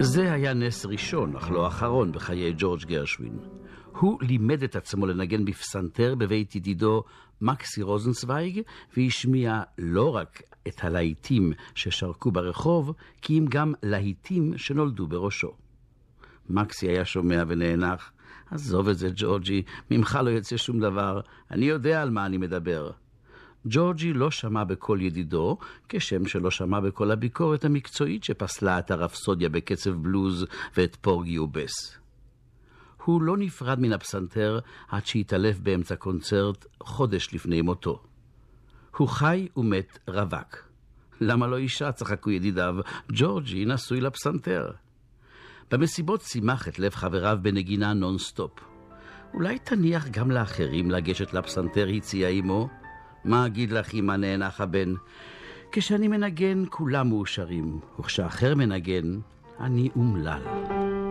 זה היה נס ראשון, אך לא אחרון, בחיי ג'ורג' גרשווין. הוא לימד את עצמו לנגן בפסנתר בבית ידידו מקסי רוזנצוויג, והשמיע לא רק את הלהיטים ששרקו ברחוב, כי אם גם להיטים שנולדו בראשו. מקסי היה שומע ונאנח. עזוב את זה, ג'ורג'י, ממך לא יצא שום דבר, אני יודע על מה אני מדבר. ג'ורג'י לא שמע בכל ידידו, כשם שלא שמע בכל הביקורת המקצועית שפסלה את הרפסודיה בקצב בלוז ואת פורגי ובס. הוא לא נפרד מן הפסנתר עד שהתעלף באמצע קונצרט חודש לפני מותו. הוא חי ומת רווק. למה לא אישה? צחקו ידידיו. ג'ורג'י נשוי לפסנתר. במסיבות שימח את לב חבריו בנגינה נונסטופ. אולי תניח גם לאחרים לגשת לפסנתר, הציע אמו. מה אגיד לך, אמא, נאנח הבן? כשאני מנגן כולם מאושרים, וכשאחר מנגן אני אומלל.